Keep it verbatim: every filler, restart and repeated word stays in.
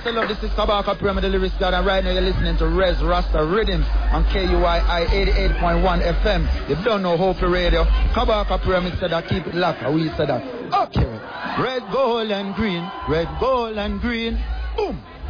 say love, this is Kabaka Pyramid, the lyrics god, and right now you're listening to Rez Rasta Rhythm on K U I I eighty-eight point one F M. You don't know Hope Radio. Kabaka Pyramid said that keep it locked, and we said that. Okay. Red, gold, and green. Red, gold, and green. Boom.